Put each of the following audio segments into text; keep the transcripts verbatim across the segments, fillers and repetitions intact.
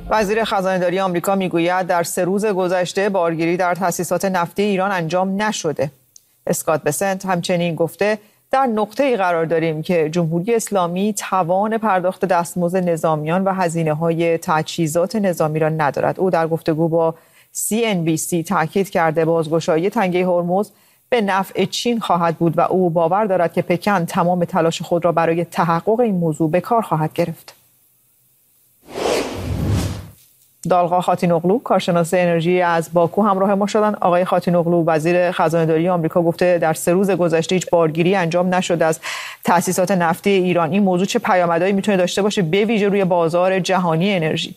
وزیر خزانه‌داری آمریکا میگوید در سه روز گذشته بارگیری در تأسیسات نفتی ایران انجام نشده. اسکات بسنت همچنین گفته در نقطه‌ای قرار داریم که جمهوری اسلامی توان پرداخت دستمزد نظامیان و هزینه‌های تجهیزات نظامی را ندارد. او در گفتگو با سی ان بی سی تاکید کرده بازگشایی تنگه هرمز به نفع چین خواهد بود و او باور دارد که پکن تمام تلاش خود را برای تحقق این موضوع به کار خواهد گرفت. دالغا خاتینوغلو کارشناس انرژی از باکو همراه ما شدن. آقای خاتینوغلو، وزیر خزانه‌داری آمریکا گفته در سه روز گذشته هیچ بارگیری انجام نشده از تأسیسات نفتی ایران. این موضوع چه پیامدهایی میتونه داشته باشه به ویژه روی بازار جهانی انرژی؟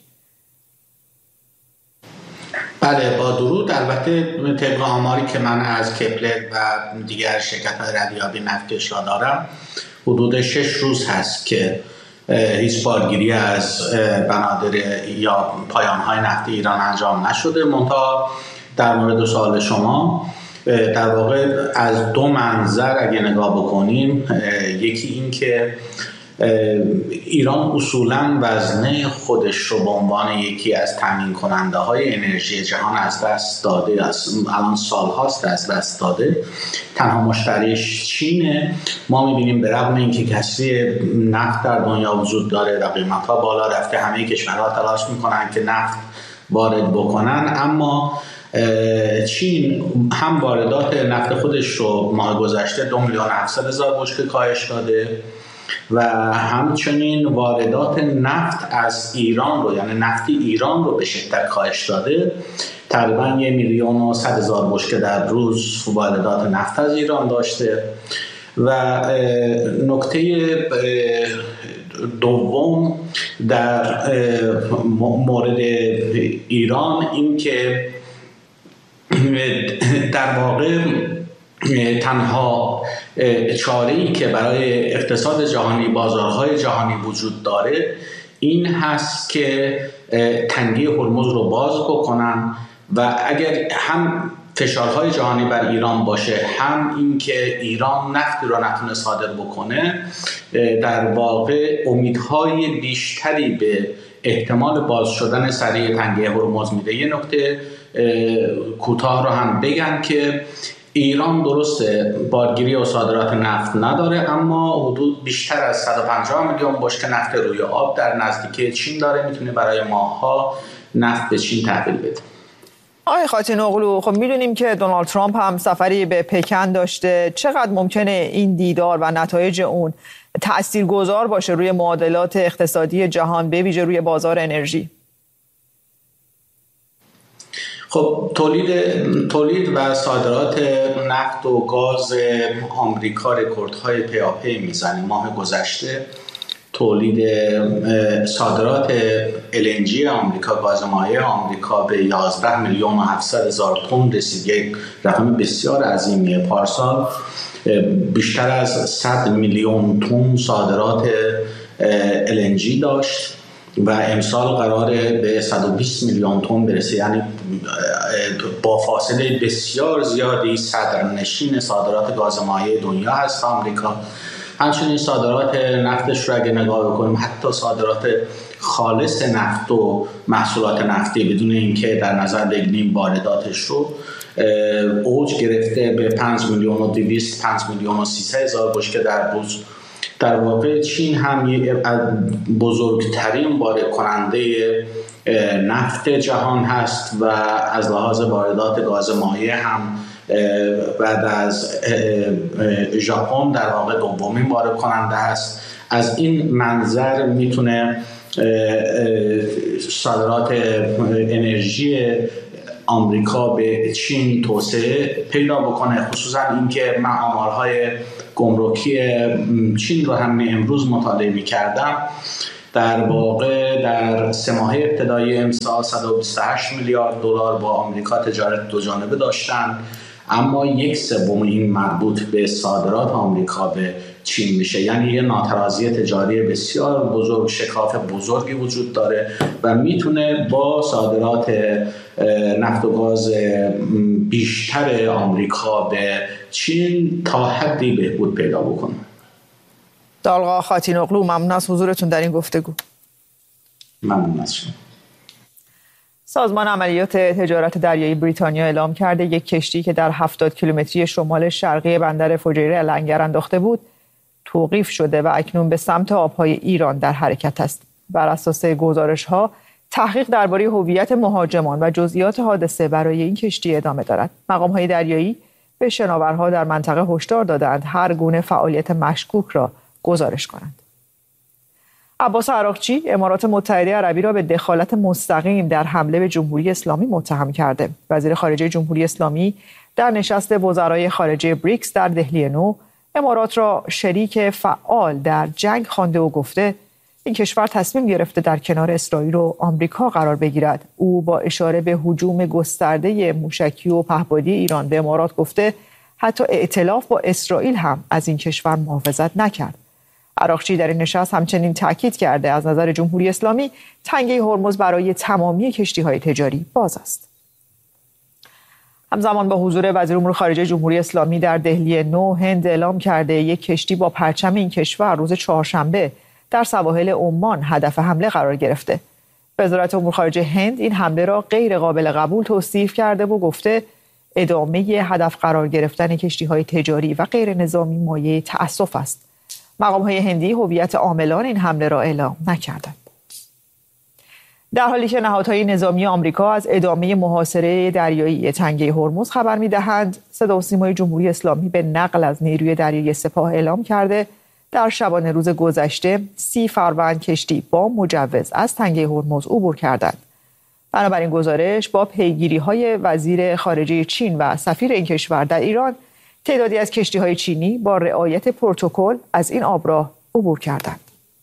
بله، با درود. البته طبق آماری که من از کپلر و دیگر شرکت‌های ردیابی نفتکش‌ها دارم، حدود شش روز هست که هیچ بارگیری از بنادر یا پایان‌های نفتی ایران انجام نشده. منتها در مورد سوال شما، در واقع از دو منظر اگه نگاه بکنیم، یکی این که ایران اصولاً وزنه خودش رو به عنوان یکی از تامین کننده های انرژی جهان از دست داده است. الان سال هاست از دست داده. تنها مشتریش چینه. ما میبینیم به رغم اینکه کسری نفت در دنیا وجود داره و قیمت ها بالا رفته، همه کشورها تلاش میکنن که نفت وارد بکنن، اما چین هم واردات نفت خودش رو ماه گذشته دو میلیون و هفتصد هزار بشکه کاهش داده و همچنین واردات نفت از ایران رو، یعنی نفت ایران رو به شدت کاهش داده. تقریبا یک میلیون و صد هزار بشکه در روز واردات نفت از ایران داشته. و نکته دوم در مورد ایران این که در واقع تنها چاره‌ای که برای اقتصاد جهانی، بازارهای جهانی وجود داره این هست که تنگه هرمز رو باز بکنن و اگر هم فشارهای جهانی بر ایران باشه، هم این که ایران نفتی رو نتونه صادر بکنه، در واقع امیدهای بیشتری به احتمال باز شدن سریع تنگه هرمز میده. یه نکته کوتاه رو هم بگم که ایران درسته بارگیری و صادرات نفت نداره، اما حدود بیشتر از صد و پنجاه میلیون بشکه نفت روی آب در نزدیکی چین داره، میتونه برای ماه‌ها نفت به چین تحویل بده. آقای خاتینوغلو، خب میدونیم که دونالد ترامپ هم سفری به پکن داشته. چقدر ممکنه این دیدار و نتایج اون تاثیرگذار باشه روی معادلات اقتصادی جهان، به ویژه روی بازار انرژی؟ خب تولید تولید و صادرات نفت و گاز آمریکا رکوردهای پیاپی میزنه. ماه گذشته تولید صادرات ال ان جی آمریکا، گاز مایع آمریکا، به یازده میلیون و هفتصد هزار تن رسید. یک رقم بسیار عظیمیه. پارسال بیشتر از صد میلیون تن صادرات ال ان جی داشت و امسال قراره به صد و بیست میلیون تن برسه، یعنی با فاصله بسیار زیادی صدرنشین صادرات گاز مایع دنیا هست آمریکا. همچنین صادرات نفتش رو اگه نگاه بکنیم، حتی صادرات خالص نفت و محصولات نفتی بدون اینکه در نظر بگیریم وارداتش رو، اوج گرفته به پنج میلیون و دویست پنج میلیون و سیصد هزار بشکه در روز. در واقع چین هم بزرگترین وارد کننده نفت جهان هست و از لحاظ واردات گاز مایع هم بعد از ژاپن در واقع دومین وارد کننده هست. از این منظر میتونه صادرات انرژی آمریکا به چین توسعه پیدا بکنه، خصوصا اینکه من آمارهای گمرکی چین رو هم امروز مطالعه می‌کردم. در واقع در سه ماهه ابتدایی امسال صد و بیست و هشت میلیارد دلار با آمریکا تجارت دو جانبه داشتن، اما یک سوم این مربوط به صادرات آمریکا به چین میشه. یعنی یه ناترازی تجاری بسیار بزرگ، شکاف بزرگی وجود داره و میتونه با صادرات نفت و گاز بیشتر آمریکا به چین تا حدی بهبود پیدا بکنه. دالغا خاتینوغلو، ممنون از حضورتون در این گفتگو. ممنون از شما. سازمان عملیات تجارت دریایی بریتانیا اعلام کرده یک کشتی که در هفتاد کیلومتری شمال شرقی بندر فجیره لنگر انداخته بود توقیف شده و اکنون به سمت آبهای ایران در حرکت است. بر اساس گزارش‌ها تحقیق درباره هویت مهاجمان و جزئیات حادثه برای این کشتی ادامه دارد. مقام‌های دریایی به شناورها در منطقه هشدار دادند هر گونه فعالیت مشکوک را گزارش کنند. عباس عراقچی امارات متحده عربی را به دخالت مستقیم در حمله به جمهوری اسلامی متهم کرده. وزیر خارجه جمهوری اسلامی در نشست وزرای خارجه بریکس در دهلی نو امارات را شریک فعال در جنگ خوانده و گفته این کشور تصمیم گرفته در کنار اسرائیل و آمریکا قرار بگیرد. او با اشاره به هجوم گسترده موشکی و پهپادی ایران به امارات گفته حتی ائتلاف با اسرائیل هم از این کشور محافظت نکرد. عراقچی در این نشست همچنین تاکید کرده از نظر جمهوری اسلامی تنگه هرمز برای تمامی کشتی‌های تجاری باز است. همزمان با حضور وزیر امور خارجه جمهوری اسلامی در دهلی نو، هند اعلام کرده یک کشتی با پرچم این کشور روز چهارشنبه در سواحل عمان هدف حمله قرار گرفته. وزارت امور خارجه هند این حمله را غیر قابل قبول توصیف کرده و گفته ادامه هدف قرار گرفتن کشتی‌های تجاری و غیر نظامی مایه تأسف است. مقام‌های هندی هویت عاملان این حمله را اعلام نکردند. در حالی که نهادهای نظامی آمریکا از ادامه محاصره دریایی تنگه هرمز خبر می‌دهند، صدا و سیمای جمهوری اسلامی به نقل از نیروی دریایی سپاه اعلام کرده در شبانه روز گذشته سی فروند کشتی با مجوز از تنگه هرمز عبور کردند. بنابراین گزارش با پیگیری‌های وزیر خارجه چین و سفیر این کشور در ایران، تعدادی از کشتی‌های چینی با رعایت پروتکل از این آبراه عبور کردند.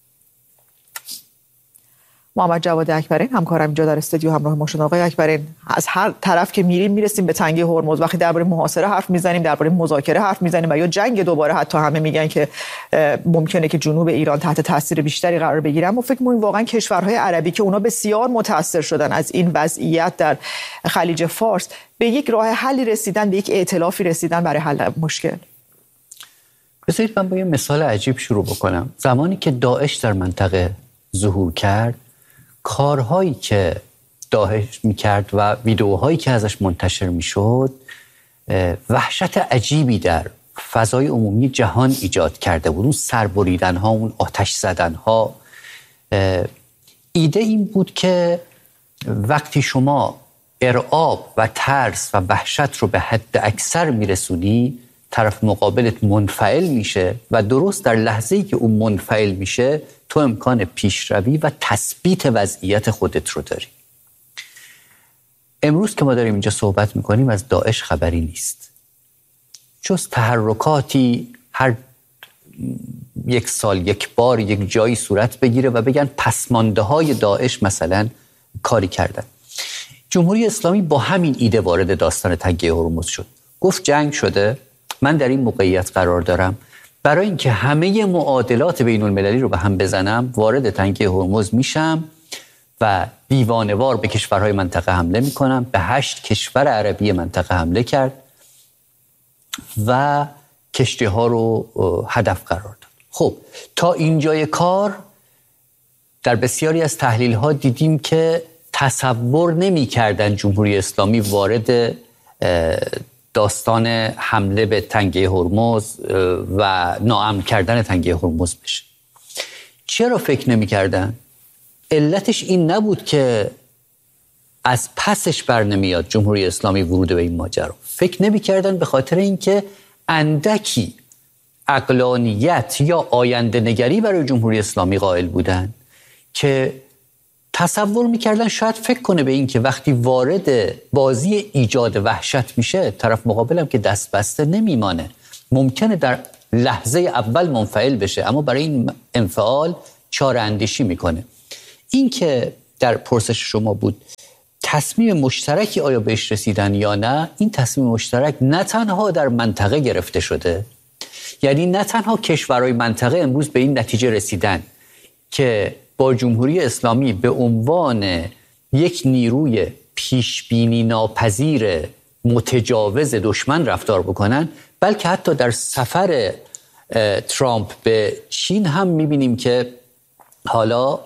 محمد جواد اکبرین همکارم اینجا در استودیو همراه ما شدن. آقای اکبرین، از هر طرف که میریم میرسیم به تنگه هرمز. وقتی درباره محاصره حرف میزنیم، درباره مذاکره حرف میزنیم و یا جنگ دوباره، حتی همه میگن که ممکنه که جنوب ایران تحت تاثیر بیشتری قرار بگیره. اما فکر می‌کنم واقعا کشورهای عربی که اونا بسیار متاثر شدن از این وضعیت در خلیج فارس به یک راه حلی رسیدن، به یک ائتلافی رسیدن برای حل مشکل. بذارید من با یه مثال عجیب شروع بکنم. زمانی که داعش در منطقه ظهور کرد، کارهایی که داعش میکرد و ویدئوهایی که ازش منتشر میشد وحشت عجیبی در فضای عمومی جهان ایجاد کرده بود. اون سربریدن ها، اون آتش زدن ها. ایده این بود که وقتی شما ارعاب و ترس و وحشت رو به حد اکثر میرسونی، طرف مقابلت منفعل میشه و درست در لحظه‌ای که اون منفعل میشه تو امکان پیشروی و تثبیت وضعیت خودت رو داری. امروز که ما داریم اینجا صحبت میکنیم از داعش خبری نیست، جز تحرکاتی هر یک سال یک بار یک جایی صورت بگیره و بگن پسمانده های داعش مثلا کاری کردن. جمهوری اسلامی با همین ایده وارد داستان تنگه هرمز شد. گفت جنگ شده، من در این موقعیت قرار دارم، برای اینکه همه معادلات بین المللی رو به هم بزنم وارد تنگه هرمز میشم و دیوانه‌وار به کشورهای منطقه حمله میکنم. به هشت کشور عربی منطقه حمله کرد و کشتی ها رو هدف قرار داد. خب تا اینجای کار در بسیاری از تحلیل ها دیدیم که تصور نمی کردن جمهوری اسلامی وارد داستان حمله به تنگه هرمز و ناامن کردن تنگه هرمز بشه. چرا فکر نمی کردن؟ علتش این نبود که از پسش بر نمیاد جمهوری اسلامی ورود به این ماجرا. فکر نمی کردن به خاطر اینکه اندکی عقلانیت یا آینده نگری برای جمهوری اسلامی قائل بودن که تصور میکردن شاید فکر کنه به این که وقتی وارد بازی ایجاد وحشت میشه طرف مقابلم که دست بسته نمیمانه، ممکنه در لحظه اول منفعل بشه اما برای این انفعال چاره اندیشی میکنه. این که در پرسش شما بود تصمیم مشترکی آیا بهش رسیدن یا نه، این تصمیم مشترک نه تنها در منطقه گرفته شده، یعنی نه تنها کشورهای منطقه امروز به این نتیجه رسیدن که با جمهوری اسلامی به عنوان یک نیروی پیشبینی ناپذیر متجاوز دشمن رفتار بکنن، بلکه حتی در سفر ترامپ به چین هم میبینیم که حالا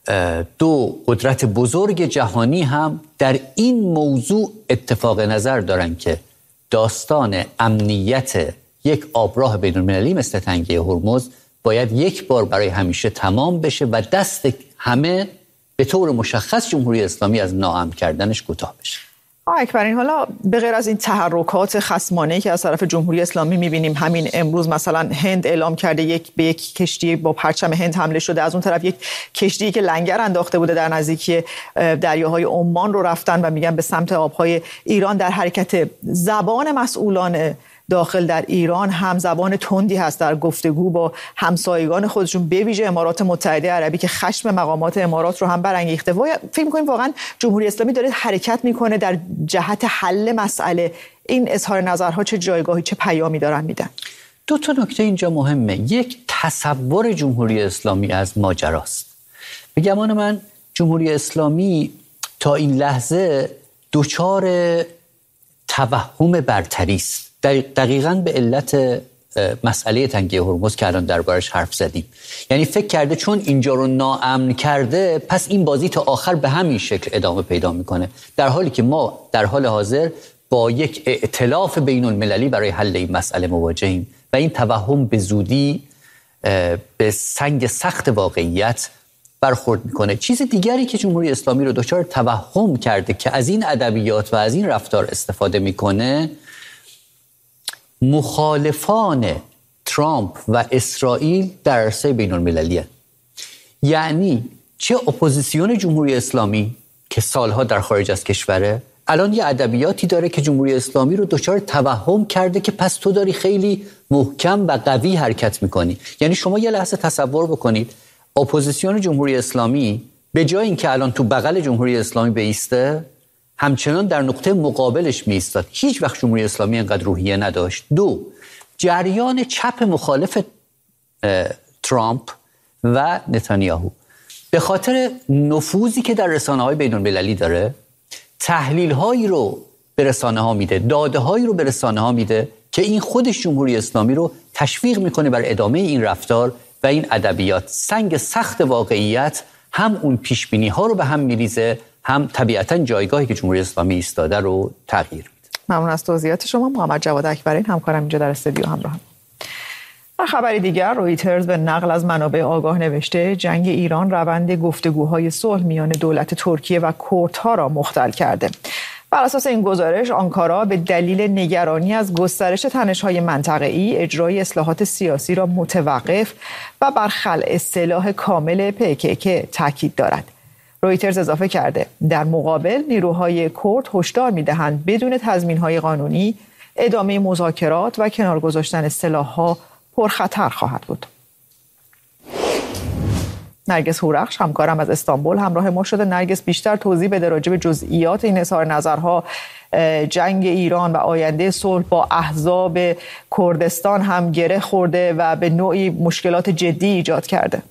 دو قدرت بزرگ جهانی هم در این موضوع اتفاق نظر دارن که داستان امنیت یک آبراه بین‌المللی مثل تنگه هرمز باید یک بار برای همیشه تمام بشه و دست همه به طور مشخص جمهوری اسلامی از ناامن کردنش کوتاه بشه. آقای اکبرین، حالا به غیر از این تحرکات خصمانه‌ای که از طرف جمهوری اسلامی می‌بینیم، همین امروز مثلا هند اعلام کرده یک به یک کشتی با پرچم هند حمله شده، از اون طرف یک کشتی که لنگر انداخته بوده در نزدیکی دریاهای عمان رو رفتن و میگن به سمت آبهای ایران در حرکت. زبان مسئولان داخل در ایران هم زبان تندی هست در گفتگو با همسایگان خودشون، به ویژه امارات متحده عربی که خشم مقامات امارات رو هم برانگیخته. و فکر می‌کنیم واقعا جمهوری اسلامی داره حرکت میکنه در جهت حل مسئله؟ این اظهار نظرها چه جایگاهی، چه پیامی دارن میدن؟ دو تا نکته اینجا مهمه. یک، تصور جمهوری اسلامی از ماجراست. به گمان من جمهوری اسلامی تا این لحظه دچار توهم برتری است، دقیقاً به علت مسئله تنگه هرمز که الان دربارش حرف زدیم. یعنی فکر کرده چون اینجا رو ناامن کرده پس این بازی تا آخر به همین شکل ادامه پیدا میکنه، در حالی که ما در حال حاضر با یک ائتلاف بین المللی برای حل این مسئله مواجهیم و این توهم به زودی به سنگ سخت واقعیت برخورد میکنه. چیز دیگری که جمهوری اسلامی رو دچار توهم کرده که از این ادبیات و از این رفتار استفاده میکنه، مخالفان ترامپ و اسرائیل در عرصه بین المللیه. یعنی چه اپوزیسیون جمهوری اسلامی که سالها در خارج از کشوره الان یه ادبیاتی داره که جمهوری اسلامی رو دچار توهم کرده که پس تو داری خیلی محکم و قوی حرکت میکنی. یعنی شما یه لحظه تصور بکنید اپوزیسیون جمهوری اسلامی به جای اینکه الان تو بغل جمهوری اسلامی بیسته، همچنان در نقطه مقابلش می ایستاد. هیچ وقت جمهوری اسلامی اینقدر روحیه نداشت. دو، جریان چپ مخالف ترامپ و نتانیاهو به خاطر نفوذی که در رسانه‌های بین‌المللی داره، تحلیل‌هایی رو به رسانه‌ها میده، داده‌هایی رو به رسانه‌ها میده که این خودش جمهوری اسلامی رو تشویق میکنه بر ادامه این رفتار و این ادبیات. سنگ سخت واقعیت هم اون پیشبینی‌ها رو به هم میریزه، هم طبیعتاً جایگاهی که جمهوری اسلامی ایستاده رو تغییر میده. ممنون از توضیحات شما. محمد جواد اکبرین همکارم اینجا در استودیو همراهم. در خبری دیگر، رویترز به نقل از منابع آگاه نوشته جنگ ایران روند گفتگوهای صلح میان دولت ترکیه و کردها را مختل کرده. بر اساس این گزارش، آنکارا به دلیل نگرانی از گسترش تنش‌های منطقه‌ای اجرای اصلاحات سیاسی را متوقف و بر خلع سلاح کامل پی‌کی‌کی تاکید دارد. رویترز اضافه کرده در مقابل نیروهای کرد هشدار می‌دهند بدون تضمین‌های قانونی ادامه مذاکرات و کنار گذاشتن سلاح‌ها پرخطر خواهد بود. نرگس هورخش همکارم از استانبول همراه ما شده. نرگس، بیشتر توضیح بده راجع به جزئیات این اظهار نظرها. جنگ ایران و آینده صلح با احزاب کردستان هم گره خورده و به نوعی مشکلات جدی ایجاد کرده.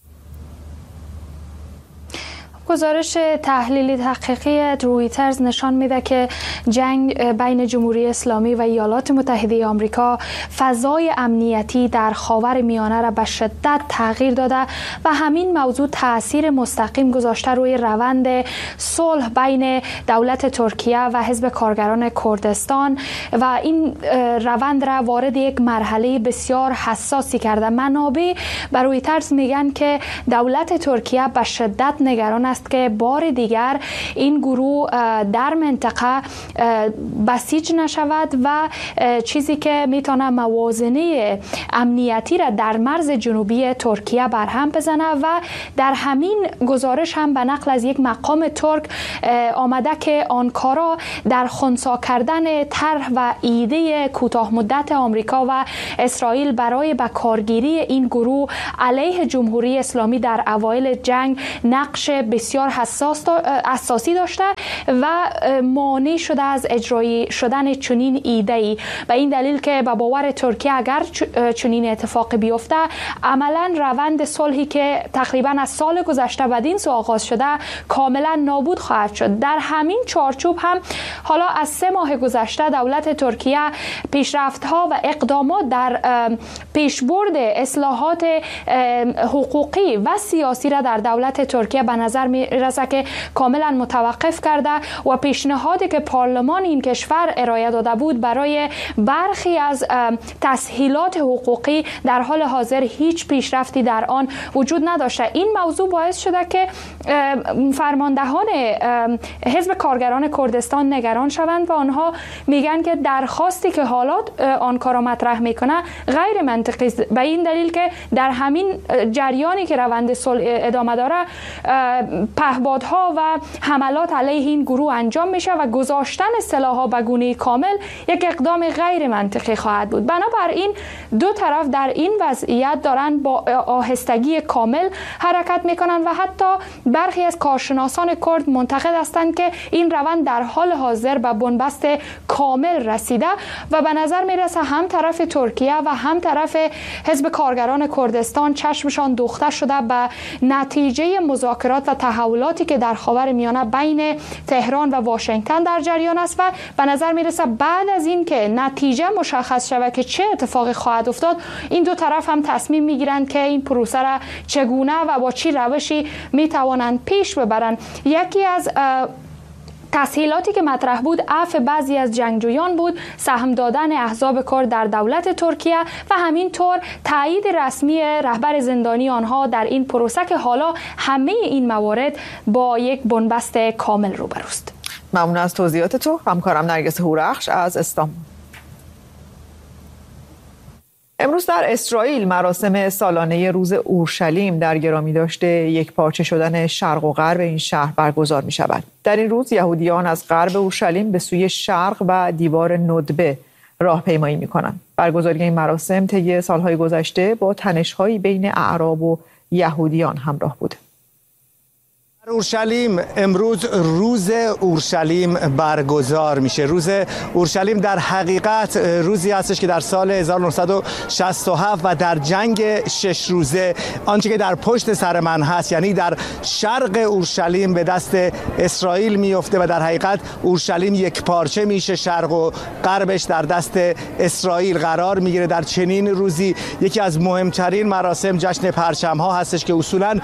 گزارش تحلیلی تحقیقی رویترز نشان میده که جنگ بین جمهوری اسلامی و ایالات متحده آمریکا فضای امنیتی در خاور میانه را به شدت تغییر داده و همین موضوع تأثیر مستقیم گذاشته روی روند صلح بین دولت ترکیه و حزب کارگران کردستان و این روند را وارد یک مرحله بسیار حساسی کرده. منابع بر رویترز میگن که دولت ترکیه به شدت نگران است که بار دیگر این گروه در منطقه بسیج نشود و چیزی که میتونه موازنه امنیتی را در مرز جنوبی ترکیه برهم بزنه. و در همین گزارش هم به نقل از یک مقام ترک آمده که آنکارا در خنثی کردن طرح و ایده کوتاه مدت آمریکا و اسرائیل برای به کارگیری این گروه علیه جمهوری اسلامی در اوایل جنگ نقش بسیار بسیار حساس اساسی داشته و مانع شده از اجرایی شدن چنین ایده‌ای. به این دلیل که به باور ترکیه اگر چنین اتفاق بیفته عملا روند صلحی که تقریبا از سال گذشته بدین سو آغاز شده کاملا نابود خواهد شد. در همین چارچوب هم حالا از سه ماه گذشته دولت ترکیه پیشرفت‌ها و اقدامات در پیشبرد اصلاحات حقوقی و سیاسی را در دولت ترکیه به نظر می‌رسد که کاملا متوقف کرده و پیشنهادی که پارلمان این کشور ارائه داده بود برای برخی از تسهیلات حقوقی در حال حاضر هیچ پیشرفتی در آن وجود نداشته. این موضوع باعث شده که فرماندهان حزب کارگران کردستان نگران شوند و آنها میگن که درخواستی که حالات آنکارا مطرح میکنه غیر منطقی است، به این دلیل که در همین جریانی که روند صلح ادامه داره پهپادها و حملات علیه این گروه انجام میشه و گذاشتن سلاح‌ها به گونه کامل یک اقدام غیر منطقی خواهد بود. بنابراین دو طرف در این وضعیت دارن با آهستگی کامل حرکت میکنن و حتی برخی از کارشناسان کرد معتقد هستند که این روند در حال حاضر به بنبست کامل رسیده و به نظر میرسه هم طرف ترکیه و هم طرف حزب کارگران کردستان چشمشان دوخته شده به نتیجه مذاکرات و تحولاتی که در خاورمیانه بین تهران و واشنگتن در جریان است و به نظر میرسه بعد از این که نتیجه مشخص شود که چه اتفاقی خواهد افتاد این دو طرف هم تصمیم میگیرند که این پروسه را چگونه و با چی روشی میتوانند پیش ببرند. یکی از تسهیلاتی که مطرح بود عفو بعضی از جنگجویان بود، سهم دادن احزاب کرد در دولت ترکیه و همینطور تایید رسمی رهبر زندانی آنها در این پروسه که حالا همه این موارد با یک بنبست کامل روبروست. ممنون از توضیحات تو. همکارم نرگس هورخش از استانبول. امروز در اسرائیل مراسم سالانه روز اورشلیم در گرامی داشته یک پارچه شدن شرق و غرب این شهر برگزار می شود. در این روز یهودیان از غرب اورشلیم به سوی شرق و دیوار ندبه راهپیمایی می کنند. برگزاری این مراسم طی سالهای گذشته با تنش‌هایی بین اعراب و یهودیان همراه بوده. اورشلیم امروز روز اورشلیم برگزار میشه. روز اورشلیم در حقیقت روزی هستش که در سال هزار و نهصد و شصت و هفت و در جنگ شش روزه آنچه که در پشت سر من هست یعنی در شرق اورشلیم به دست اسرائیل میفته و در حقیقت اورشلیم یک پارچه میشه، شرق و غربش در دست اسرائیل قرار میگیره. در چنین روزی یکی از مهمترین مراسم جشن پرچم ها هستش که اصولا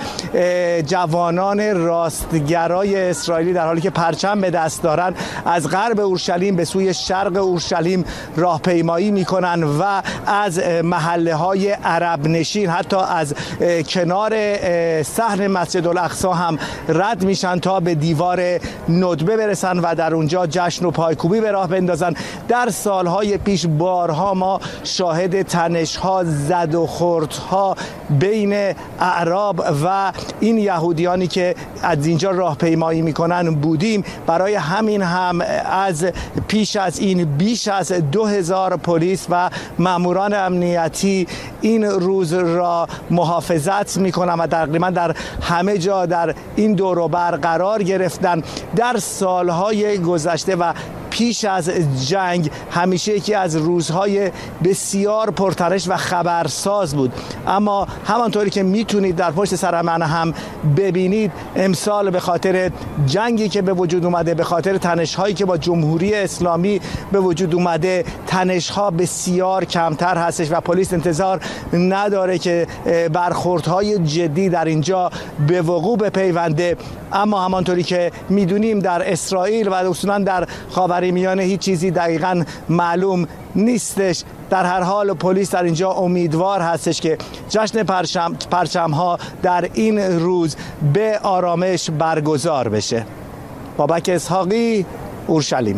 جوانان راستگرای اسرائیلی در حالی که پرچم به دست دارن از غرب اورشلیم به سوی شرق اورشلیم راهپیمایی میکنن و از محله های عرب نشین حتی از کنار صحن مسجد الاقصی هم رد میشن تا به دیوار ندبه برسن و در اونجا جشن و پایکوبی به راه بندازن. در سالهای پیش بارها ما شاهد تنش‌ها، زد و خوردها بین اعراب و این یهودیانی که از اینجا راهپیمایی میکنن بودیم. برای همین هم از پیش از این بیش از دو هزار پلیس و ماموران امنیتی این روز را محافظت میکنن و تقریبا در همه جا در این دور و بر قرار گرفتن. در سالهای گذشته و پیش از جنگ همیشه یکی از روزهای بسیار پرتنش و خبرساز بود، اما همانطوری که میتونید در پشت سر من هم ببینید امسال به خاطر جنگی که به وجود اومده، به خاطر تنش‌هایی که با جمهوری اسلامی به وجود اومده، تنش‌ها بسیار کمتر هستش و پلیس انتظار نداره که برخوردهای جدی در اینجا به وقوع بپیونده. اما همانطوری که میدونیم در اسرائیل و اصولا در خاورمیانه هیچ چیزی دقیقاً معلوم نیستش. در هر حال پلیس در اینجا امیدوار هستش که جشن پرچم پرچم ها در این روز به آرامش برگزار بشه. بابک اسحاقی، اورشلیم.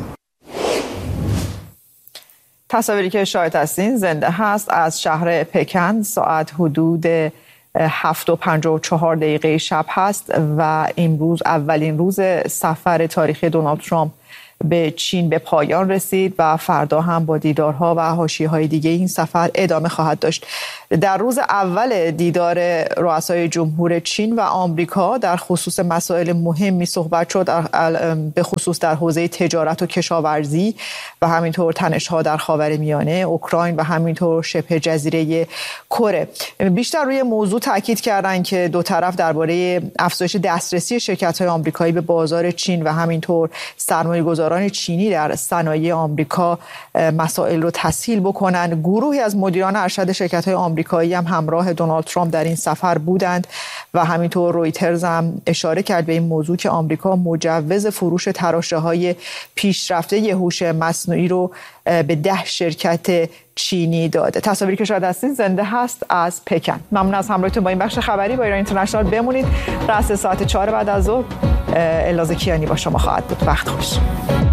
تصاویری که شاهد هستین زنده هست از شهر پکن. ساعت حدود هفت و پنجاه و چهار دقیقه شب هست و امروز اولین روز سفر تاریخی دونالد ترامپ به چین به پایان رسید و فردا هم با دیدارها و حاشیه‌های دیگه این سفر ادامه خواهد داشت. در روز اول دیدار رؤسای جمهور چین و آمریکا در خصوص مسائل مهمی صحبت شد، به خصوص در حوزه تجارت و کشاورزی و همینطور تنش‌ها در خاورمیانه، اوکراین و همینطور شبه جزیره کره. بیشتر روی موضوع تاکید کردند که دو طرف درباره افزایش دسترسی شرکت‌های آمریکایی به بازار چین و همینطور سرمایه‌گذاران چینی در صنایع آمریکا مسائل رو تسهیل بکنند. گروهی از مدیران ارشد شرکت‌های آمریکایی هم همراه دونالد ترامپ در این سفر بودند و همینطور رویترز هم اشاره کرد به این موضوع که آمریکا مجوز فروش تراشه‌های پیشرفته هوش مصنوعی رو به ده شرکت چینی داده. تصاویری که شاید هستین زنده هست از پکن. ممنون از همراهیتون با این بخش خبری با ایران اینترنشنال. بمونید. رأس ساعت چهار بعد از ظهر الازه کیانی با شما خواهد بود. وقت خوش.